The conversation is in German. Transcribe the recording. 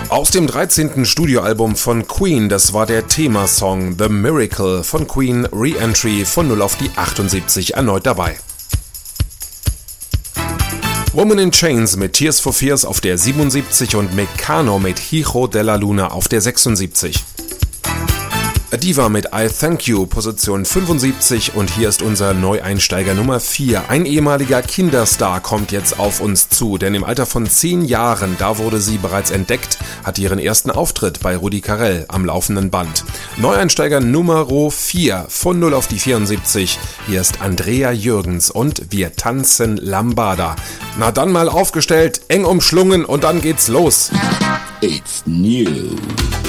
Aus dem 13. Studioalbum von Queen, das war der Themasong The Miracle von Queen, Re-Entry von 0 auf die 78 erneut dabei. Woman in Chains mit Tears for Fears auf der 77 und Meccano mit Hijo de la Luna auf der 76. Diva mit I Thank You, Position 75, und hier ist unser Neueinsteiger Nummer 4. Ein ehemaliger Kinderstar kommt jetzt auf uns zu, denn im Alter von 10 Jahren, da wurde sie bereits entdeckt, hat ihren ersten Auftritt bei Rudi Carrell am laufenden Band. Neueinsteiger Nummer 4, von 0 auf die 74, hier ist Andrea Jürgens und Wir tanzen Lambada. Na dann mal aufgestellt, eng umschlungen und dann geht's los. It's new.